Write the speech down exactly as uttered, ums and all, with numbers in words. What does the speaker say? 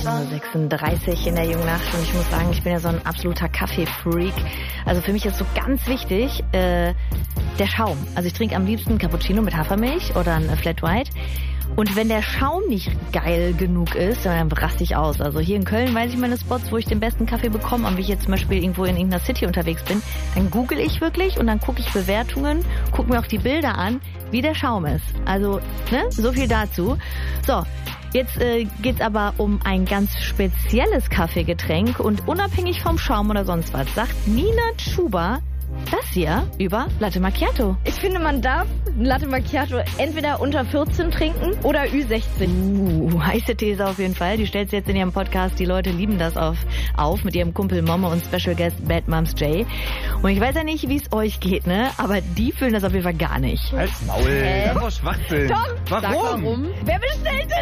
sechsunddreißig in der jungen Nacht und ich muss sagen, ich bin ja so ein absoluter Kaffee-Freak. Also für mich ist so ganz wichtig äh, der Schaum. Also ich trinke am liebsten Cappuccino mit Hafermilch oder ein Flat White. Und wenn der Schaum nicht geil genug ist, dann raste ich aus. Also hier in Köln weiß ich meine Spots, wo ich den besten Kaffee bekomme. Und wenn ich jetzt zum Beispiel irgendwo in irgendeiner City unterwegs bin, dann google ich wirklich und dann gucke ich Bewertungen, gucke mir auch die Bilder an, wie der Schaum ist. Also, ne, so viel dazu. So, jetzt äh, geht's aber um ein ganz spezielles Kaffeegetränk und unabhängig vom Schaum oder sonst was, sagt Nina Chuba das hier über Latte Macchiato. Ich finde, man darf Latte Macchiato entweder unter vierzehn trinken oder Ü sechzehn. Uh, heiße These auf jeden Fall. Die stellt sie jetzt in ihrem Podcast. Die Leute lieben das auf, auf mit ihrem Kumpel Momme und Special Guest Bad Moms Jay. Und ich weiß ja nicht, wie es euch geht, ne? Aber die fühlen das auf jeden Fall gar nicht. Halt's Maul. Hä? Das ist doch Schwachsinn. Tom, warum? sag warum? Wer bestellt denn